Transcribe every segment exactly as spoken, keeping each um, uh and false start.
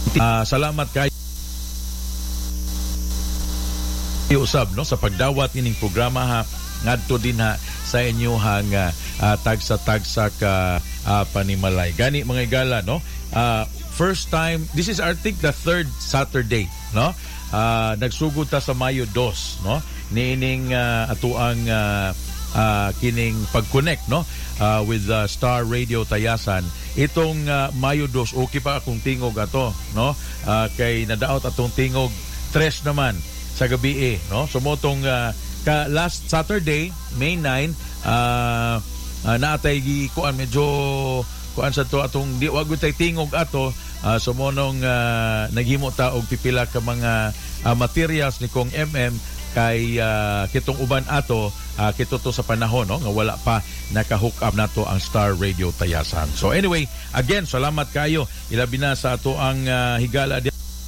Uh, salamat kayo usab no sa pagdawat ining programa ha ngadto din ha sa inyohang uh, uh, tagsa-tagsa ka uh, panimalay. Gani mga igala no. Uh, first time, this is I think the third Saturday no. Uh, nagsugod ta sa Mayo two no. Niining uh, atuang uh, uh, kining pag-connect no uh, with uh, Star Radio Tayasan. Itong uh, Mayo two okay pa akong tingog ato no. Uh, kay nadaot atong tingog tres naman sa gabi eh, no? So motong uh, ka last Saturday, May nine, uh, uh, naatay gi kuan medyo kuan sa to atong di wag tay tingog ato uh, so monong uh, naghimo ta og pipila ka mga uh, materials ni Kong M M kay uh, kitong uban ato uh, kito to sa panahon no nga wala pa naka-hook up nato ang Star Radio Tayasan. So anyway, again salamat kayo ilabi na sa ato ang uh, higala di-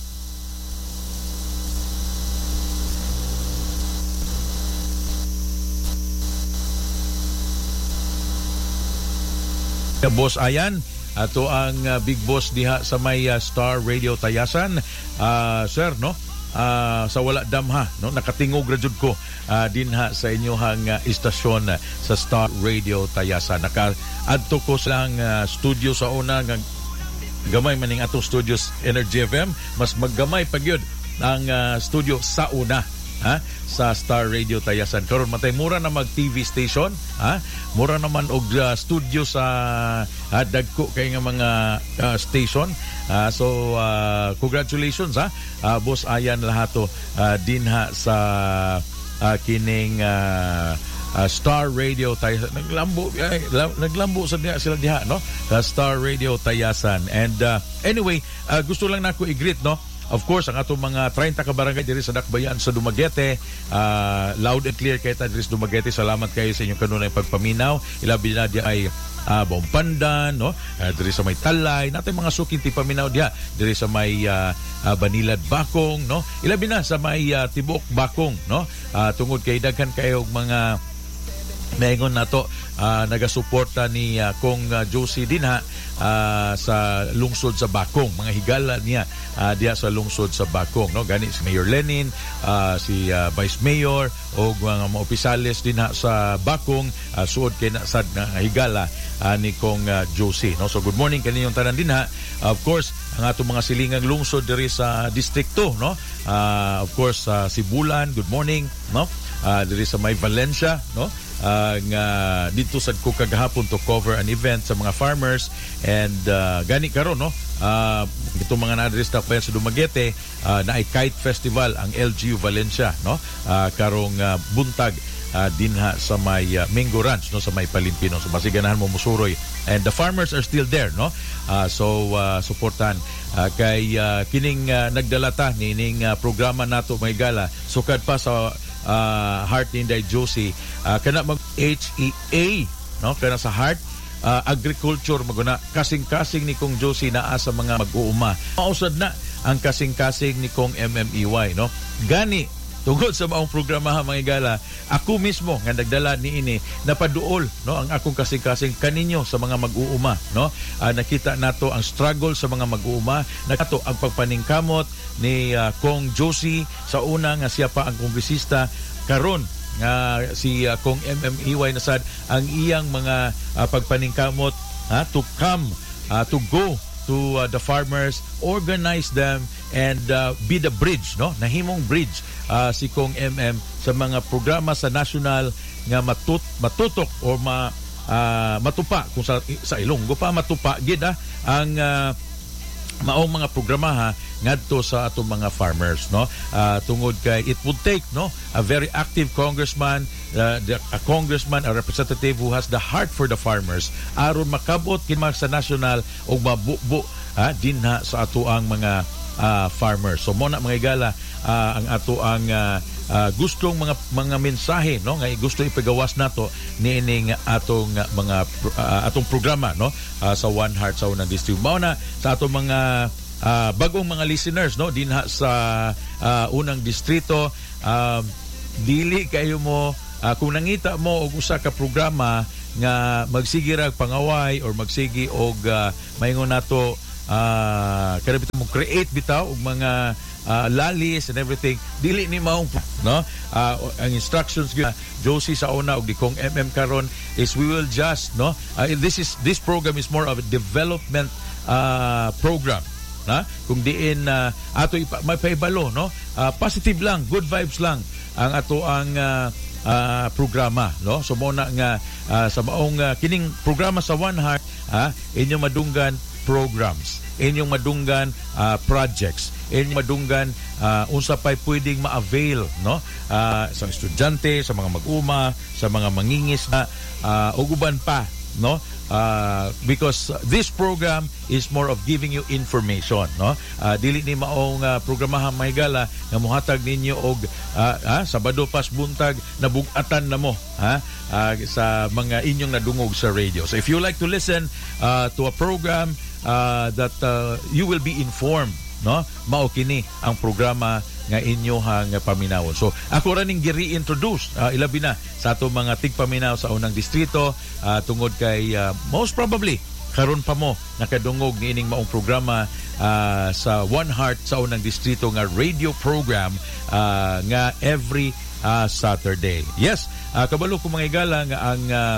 Boss Ayan, ato ang uh, big boss diha sa may uh, Star Radio Tayasan. Uh, sir, no? Uh, sa wala damha, no? Nakatingog ra jud ko uh, dinha sa inyohang uh, istasyon uh, sa Star Radio Tayasan. Naka-adto ko lang uh, studio sa una nga gamay maning atong studios Energy F M, mas maggamay pa gyud ang uh, studio sa una. Ha sa Star Radio Tayasan karon matay mura na mag T V station ha mura naman og uh, studio sa uh, dagko kay nga mga uh, station uh, so uh, congratulations ha uh, Boss Ayan Lahato uh, dinha sa uh, kining uh, uh, Star Radio Tayasan naglambo ay, naglambo sa diha sila diha no uh, Star Radio Tayasan and uh, anyway uh, gusto lang nako i-greet no. Of course, ang atong mga thirty ka barangay diri sa Dakbayan sa Dumaguete, uh, loud and clear kay ta diri sa Dumaguete. Salamat kayo sa inyong kanunay pagpaminaw. Ilabi na di ay uh, Bompandan, no? Uh, diri sa may Talay, natay mga suking ti paminaw diha diri sa may uh, uh, Banilad Bakong, no? Ilabi na sa may uh, Tibok Bakong, no? Uh, tungod kay daghan kayo mga maingon nato uh, nagasuporta ni uh, Kong uh, Josie dinha uh, sa lungsod sa Bakong, mga higala niya uh, diha sa lungsod sa Bakong no gani si Mayor Lenin, uh, si uh, Vice Mayor o mga mga opisales dinha sa Bakong uh, suod kay na sad nga higala uh, ni Kong uh, Josie no. So good morning kaninyong tanan dinha. Of course ang atong mga silingang lungsod diri sa distrikto no uh, of course uh, Sibulan, good morning no uh, diri sa may Valencia no uh, nga dito sad ko kagahapon to cover an event sa mga farmers and uh, gani karon no uh, itong mga na-address na pa sa Dumaguete uh, na ay Kite Festival ang L G U Valencia no uh, karong uh, buntag uh, dinha sa may uh, Mingo Ranch no sa may Palimpino so basiganahan mo musuroy and the farmers are still there no uh, so uh, suportan uh, kay uh, kining uh, nagdalata nining uh, programa nato may gala sukad pa sa Uh, Heart ni Inday Josie uh, kana mag H E A no kana sa Heart uh, Agriculture maguna kasing-kasing ni Kong Josie naa sa mga mag-uuma mausad na ang kasing-kasing ni Kong M M E Y no gani tungod sa maong programa ha mga igala ako mismo nga nagdala ni ini napaduol no ang akong kasing-kasing kaninyo sa mga mag-uuma no uh, nakita nato ang struggle sa mga mag-uuma nakato ang pagpaningkamot ni uh, Kong Josie sa una nga siya pa ang kongresista karon nga uh, si uh, Kong M M E Y na sad ang iyang mga uh, pagpaningkamot ha to come uh, to go to uh, the farmers, organize them and uh, be the bridge no nahimong bridge uh, si Kong M M sa mga programa sa national nga matut matutok o ma uh, matupa kung sa sa Ilonggo pa matupa gid ah, ang uh, maong mga programa ha ngadto sa atong mga farmers no uh, tungod kay it would take no a very active congressman uh, the, a congressman a representative who has the heart for the farmers aron makabot kinma sa national og mabubo ha dinha sa ato ang mga uh, farmers so mo na mga igala uh, ang ato ang uh, uh, gustong mga mga mensahe no nga gusto ipagawas nato niining atong uh, mga uh, atong programa no uh, sa One Heart sa unang district mao na sa atong mga Uh, bagong mga listeners no dinha sa uh, unang distrito uh, dili kayo mo uh, kung nangita mo og usa ka programa nga magsigi ra pangaway or magsigi og uh, maingon nato uh, kada bitaw mo create bitaw og mga uh, lalis and everything, dili ni maong no uh, ang instructions gyud Josie sa una og dikong M M karon is we will just no uh, this is this program is more of a development uh, program na kung diin uh, ato ipa, may paibalo no uh, positive lang, good vibes lang ang ato ang uh, uh, programa no so mo na nga uh, sa maong uh, kining programa sa One Heart uh, inyong madunggan programs, inyong madunggan uh, projects, inyong madunggan uh, unsa pay pwedeng ma-avail no uh, sa estudyante, sa mga mag-uma, sa mga mangingis na uh, ug uban pa no uh, because this program is more of giving you information no uh, dili ni maong uh, programahan mahigala nga mohatag ninyo og uh, uh, Sabado pas buntag nabug-atan na mo ha uh, sa mga inyong nadungog sa radio. So if you like to listen uh, to a program uh, that uh, you will be informed no mao kini ang programa nga inyohang paminawon. So ako ra ning gi-reintroduce uh, ilabi na sa ato mga tigpaminaw sa unang distrito uh, tungod kay uh, most probably karon pa mo nakadungog niining maong programa uh, sa One Heart sa unang distrito nga radio program uh, nga every uh, Saturday. Yes, uh, kabalo ko mga igala nga ang uh,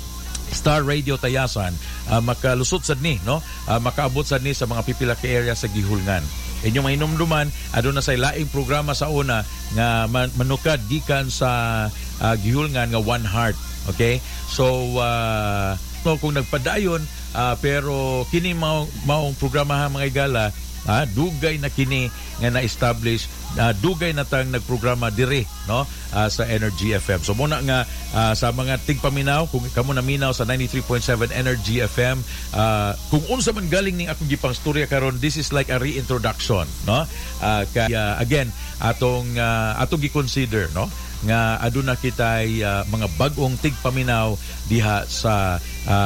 Star Radio Tayasan uh, makalusot sad ni no uh, makaabot sad ni sa mga pipila ka area sa gihulngan. Inyong mahinumduman aduna say laing programa sa una nga man- manukad gikan sa uh, gihulngan nga One Heart. Okay, so uh, no, kung nagpadayon uh, pero kini mao maong programa mga igala ah, dugay na kini nga na-establish uh, dugay na tang nagprograma dire no uh, sa Energy F M. So muna nga uh, sa mga tigpaminaw kung kamo naminaw sa ninety-three point seven Energy F M uh, kung unsa man galing ning akong gipang storya karon, this is like a reintroduction no uh, kay uh, again atong uh, atong gi-consider no nga aduna kitay uh, mga bag-ong tigpaminaw diha sa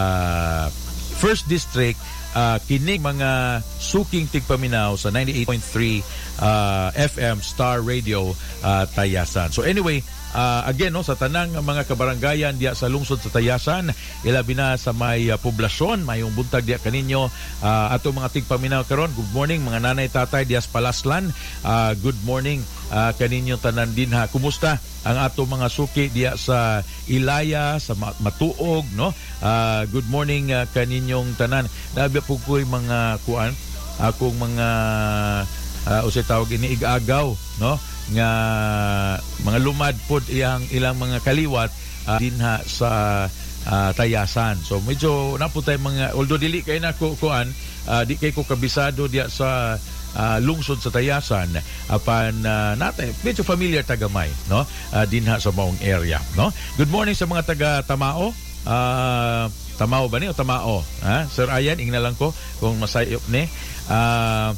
uh, First District. Uh, kinig mga suking tigpaminaw sa ninety-eight point three uh, F M Star Radio uh, Tayasan. So anyway, uh, again no sa tanang mga kabarangayan diya sa lungsod sa Tayasan, ilabi na sa may uh, poblasyon, mayong buntag diya kaninyo uh, ato mga tigpaminaw karon. Good morning mga nanay tatay diya sa Palaslan. Uh, good morning uh, kaninyo tanan din ha. Kumusta ang ato mga suki diya sa Ilaya, sa Matuog no? Uh, good morning uh, kaninyong tanan. Nabi po ko'y mga kuan, akong mga uh, usay tawag ini igagaw no nga mga lumad pod iyang ilang mga kaliwat uh, dinha sa uh, Tayasan. So medyo naputay mga although dili kay nako kuan uh, di kay ko kabisado diya sa uh, lungsod sa Tayasan apan uh, natay medyo familiar tagamay no uh, dinha sa maong area no. Good morning sa mga taga Tamao. Uh, Tamao ba ni o Tamao? Ha? Sir Ayan, ingna lang ko kung masayop ni. Uh,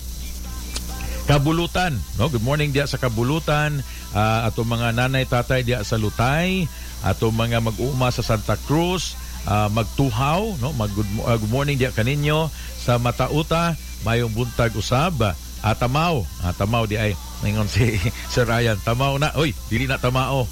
Kabulutan, no? Good morning diya sa Kabulutan. Uh, ato mga nanay tatay diya sa Lutay, ato mga mag-uma sa Santa Cruz, uh, magtuhaw, no? Mag good, uh, good morning diya kaninyo sa Matauta, mayong buntag usab. Uh, Tamao, uh, Tamao di ay ningon si Sir Ayan, Tamao na. Oy, dili na Tamao.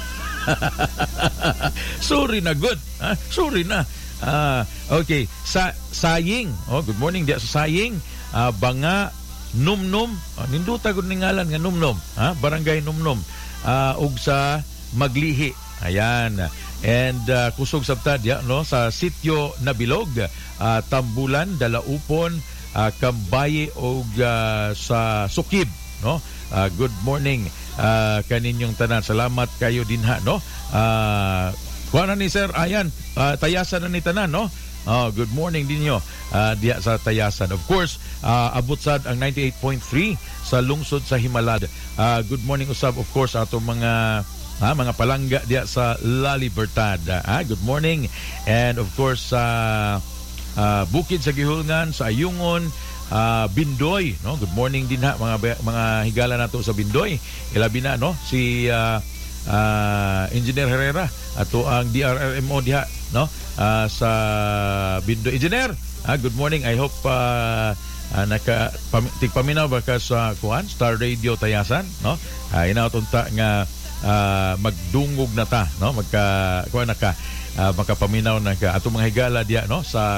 Sorry na good. Ha? Sorry na. Ah, okay. Sa Saying. Oh, good morning diya sa Saying. Ah, Banga Numnum. Oh, ninduta gud ning ngalan nga Numnum. Ha? Barangay Numnum. Ah, ug sa Maglihi. Ayan. And uh, kusog sabta diya no sa Sitio Nabilog, uh, Tambulan, Dalaupon, uh, Kambaye ug uh, sa Sukib, no? Uh, good morning uh, kaninyong tanan. Salamat kayo dinha no. Uh, kuha na ni Sir Ayan, uh, Tayasan na ni tanan no. Oh, good morning dinyo uh, diya sa Tayasan. Of course, uh, abot sad ang ninety-eight point three sa lungsod sa Himalad. Uh, good morning usab of course ato mga ha, mga palangga diya sa La Libertad. Ah, good morning. And of course sa uh, uh, Bukid sa Gihulngan, sa Ayungon, uh, Bindoy, no? Good morning din ha mga mga higala nato sa Bindoy. Ilabi na no si uh, uh, Engineer Herrera ato ang D R R M O diha no uh, sa Bindoy. Engineer, ah, good morning. I hope uh, uh, naka pam, tigpaminaw ba ka sa kuan Star Radio Tayasan no. Uh, inautunta nga uh, magdungog na ta no magka kuan na ka uh, makapaminaw na ka ato mga higala diya no sa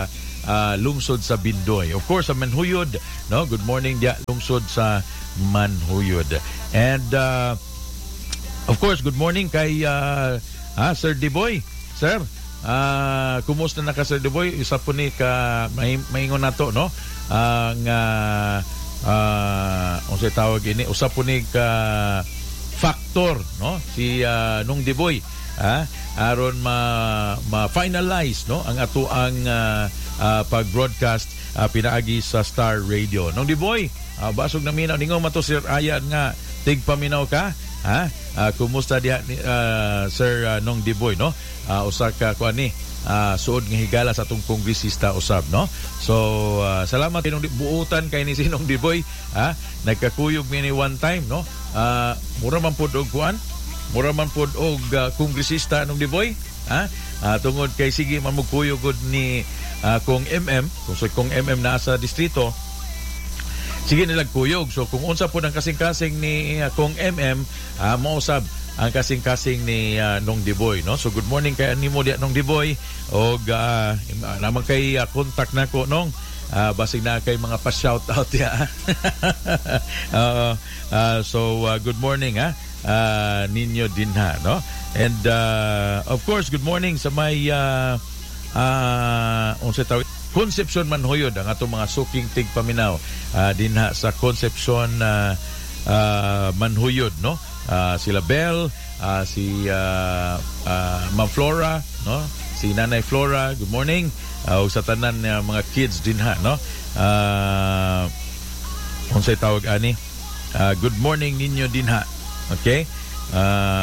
uh, lungsod sa Bindoy. Of course, sa Manhuyod, no? Good morning dia lungsod sa Manhuyod. And uh, of course, good morning kay uh, ah, Sir Diboy. Sir, uh, kumusta na ka Sir Diboy? Isa po ni ka may maingon nato, no? Ang uh, uh, uh, unsay tawag ini? Usa po ni ka factor, no? Si uh, Nung Diboy, ha? Aron ma ma-finalize, no, ang ato ang uh, uh, pag-broadcast uh, pinaagi sa Star Radio. Nung Diboy, uh, basog na minaw ningon mato Sir Ayan nga tigpaminaw ka, ha? Uh, kumusta diha uh, Sir uh, Nung Diboy, no? Uh, usa ka kuan ni uh, suod nga higala sa atong kongresista usab, no? So uh, salamat kinong buutan kay ni Sinong Diboy, ha? Nagkakuyog mi ni one time, no? Uh, mura man pud og kuan, mura man pud og uh, kongresista Nung Diboy, ha? Uh, tungod kay sige man magkuyog gud ni uh, Kong M M, kung so Kong M M naa sa distrito, sige nilag kuyog. So kung unsa po ang kasing-kasing ni uh, Kong M M, uh, mausab ang kasing-kasing ni uh, Nung Diboy, no? So good morning kay animo dia Nung Diboy, og uh, naman kay uh, contact nako nong uh, basig na kay mga pa-shout out ya. uh, uh, so uh, good morning, ha? Uh, ninyo din ha, no? And uh, of course, good morning sa may uh, uh, unsa tawag Concepcion Manhuyod, ang atong mga suking tigpaminaw uh, dinha sa Concepcion uh, uh, Manhuyod, no? Uh, sila Bell, uh, si uh, uh, Ma'am Flora, no? Si Nanay Flora, good morning. Uh, sa tanan uh, mga kids dinha, no? Uh, unsay tawag ani? Uh, good morning ninyo dinha. Okay? Uh,